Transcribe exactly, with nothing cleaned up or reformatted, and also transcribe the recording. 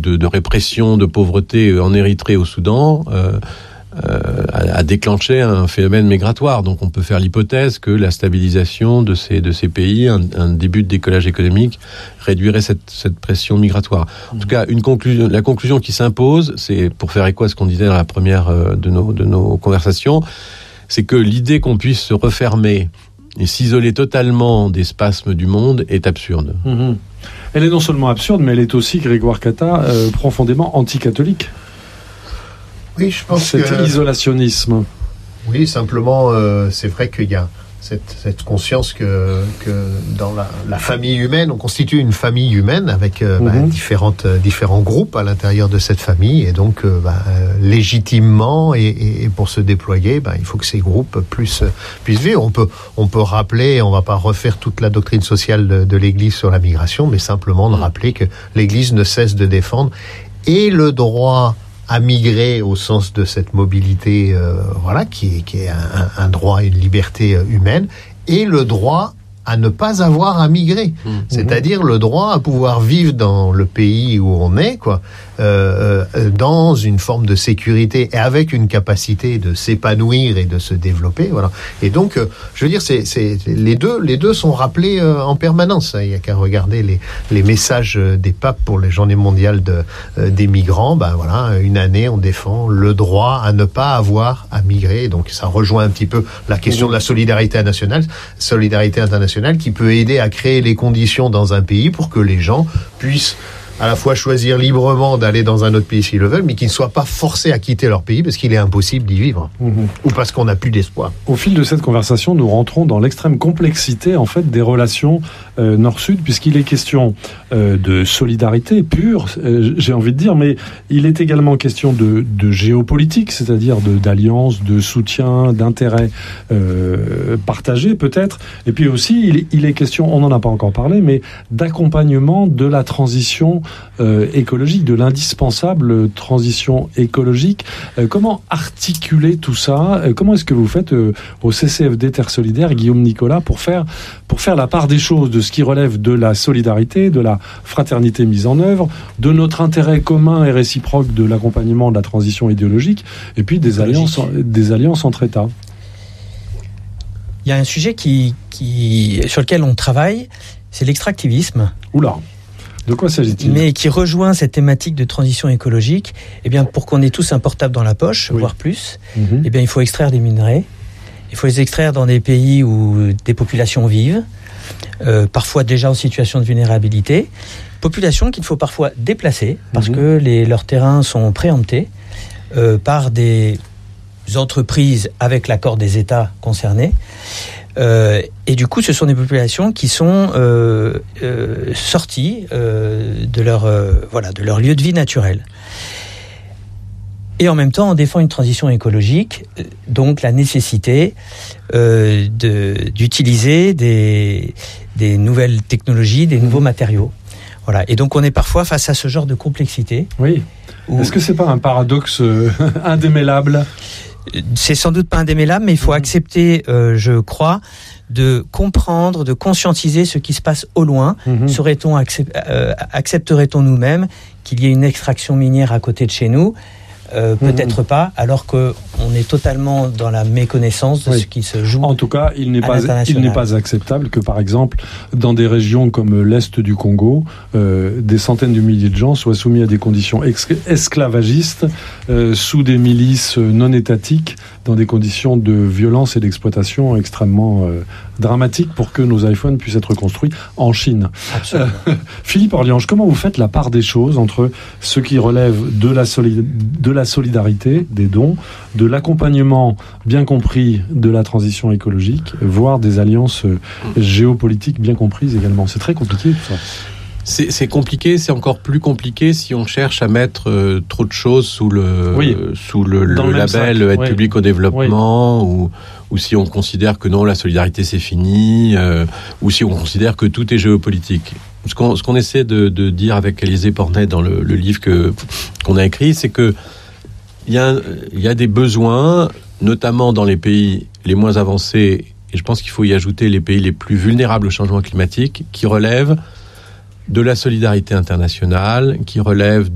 de, de répression, de pauvreté en Érythrée, au Soudan, euh, euh, a, a déclenché un phénomène migratoire. Donc on peut faire l'hypothèse que la stabilisation de ces, de ces pays, un, un début de décollage économique, réduirait cette, cette pression migratoire. En tout cas, une conclusion, la conclusion qui s'impose, c'est, pour faire écho à ce qu'on disait dans la première de nos, de nos conversations, c'est que l'idée qu'on puisse se refermer et s'isoler totalement des spasmes du monde est absurde. Mmh. Elle est non seulement absurde, mais elle est aussi, Grégoire Catta, euh, profondément anticatholique. Oui, je pense Cet que... Cet isolationnisme. Oui, simplement, euh, c'est vrai qu'il y a cette, cette conscience que, que dans la, la famille humaine, on constitue une famille humaine avec euh, mmh. bah, différentes, euh, différents groupes à l'intérieur de cette famille. Et donc, euh, bah, euh, légitimement, et, et, et pour se déployer, bah, il faut que ces groupes puissent, puissent vivre. On peut, on peut rappeler, on ne va pas refaire toute la doctrine sociale de, de l'Église sur la migration, mais simplement de mmh. rappeler que l'Église ne cesse de défendre et le droit à migrer au sens de cette mobilité, euh, voilà, qui est, qui est un, un droit et une liberté euh, humaine, et le droit à ne pas avoir à migrer, mmh. c'est-à-dire le droit à pouvoir vivre dans le pays où on est, quoi, euh, euh, dans une forme de sécurité et avec une capacité de s'épanouir et de se développer, voilà. Et donc, euh, je veux dire, c'est, c'est les deux, les deux sont rappelés euh, en permanence. Il n'y a qu'à regarder les, les messages des papes pour les Journées mondiales de, euh, des migrants. Ben voilà, une année, on défend le droit à ne pas avoir à migrer. Donc, ça rejoint un petit peu la question de la solidarité nationale, solidarité internationale, qui peut aider à créer les conditions dans un pays pour que les gens puissent à la fois choisir librement d'aller dans un autre pays s'ils le veulent, mais qu'ils ne soient pas forcés à quitter leur pays parce qu'il est impossible d'y vivre, mmh. ou parce qu'on n'a plus d'espoir. Au fil de cette conversation, nous rentrons dans l'extrême complexité en fait des relations euh, Nord-Sud, puisqu'il est question euh, de solidarité pure, euh, j'ai envie de dire, mais il est également question de, de géopolitique, c'est-à-dire de, d'alliance, de soutien, d'intérêts euh, partagés peut-être, et puis aussi il, il est question, on n'en a pas encore parlé, mais d'accompagnement de la transition Euh, écologique, de l'indispensable transition écologique. Euh, comment articuler tout ça ? euh, Comment est-ce que vous faites euh, au C C F D Terre Solidaire, Guillaume Nicolas, pour faire, pour faire la part des choses de ce qui relève de la solidarité, de la fraternité mise en œuvre, de notre intérêt commun et réciproque de l'accompagnement de la transition idéologique, et puis des alliances, des alliances entre États ? Il y a un sujet qui, qui, sur lequel on travaille, c'est l'extractivisme. Oula. De quoi s'agit-il ? Mais qui rejoint cette thématique de transition écologique. Eh bien, pour qu'on ait tous un portable dans la poche, oui. voire plus, mm-hmm. eh bien, il faut extraire des minerais. Il faut les extraire dans des pays où des populations vivent, euh, parfois déjà en situation de vulnérabilité. Populations qu'il faut parfois déplacer parce mm-hmm. que les, leurs terrains sont préemptés euh, par des entreprises avec l'accord des États concernés. Euh, et du coup, ce sont des populations qui sont euh, euh, sorties euh, de leur euh, voilà de leur lieu de vie naturel. Et en même temps, on défend une transition écologique, donc la nécessité euh, de d'utiliser des des nouvelles technologies, des nouveaux matériaux. Voilà. Et donc, on est parfois face à ce genre de complexité. Oui. Où... Est-ce que c'est pas un paradoxe euh, indémêlable ? C'est sans doute pas indémêlable, mais il faut mmh. accepter, euh, je crois, de comprendre, de conscientiser ce qui se passe au loin. Mmh. Serait-on accep- euh, accepterait-on nous-mêmes qu'il y ait une extraction minière à côté de chez nous ? Euh, peut-être mmh. pas, alors qu'on est totalement dans la méconnaissance de oui. ce qui se joue. En tout cas, il n'est pas, il n'est pas acceptable que, par exemple, dans des régions comme l'Est du Congo, euh, des centaines de milliers de gens soient soumis à des conditions ex- esclavagistes, euh, sous des milices non étatiques, dans des conditions de violence et d'exploitation extrêmement euh, dramatiques pour que nos iPhones puissent être construits en Chine. Absolument. Euh, Philippe Orliange, comment vous faites la part des choses entre ce qui relève de la, solid- de la solidarité, des dons, de l'accompagnement bien compris de la transition écologique, voire des alliances euh, géopolitiques bien comprises également ? C'est très compliqué tout ça. C'est, c'est compliqué, c'est encore plus compliqué si on cherche à mettre euh, trop de choses sous le, oui. euh, sous le, le, le label sac. aide oui. publique au développement, oui. ou, ou si on considère que non, la solidarité c'est fini, euh, ou si on considère que tout est géopolitique. Ce qu'on, ce qu'on essaie de, de dire avec Alizé Bornet dans le, le livre que, qu'on a écrit, c'est que il y a, il y a des besoins, notamment dans les pays les moins avancés, et je pense qu'il faut y ajouter les pays les plus vulnérables au changement climatique, qui relèvent de la solidarité internationale, qui relève